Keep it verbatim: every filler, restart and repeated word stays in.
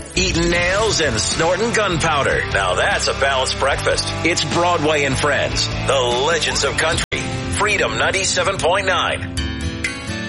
eating nails and snorting gunpowder. Now that's a balanced breakfast. It's Broadway and Friends, the legends of country. Freedom ninety-seven point nine.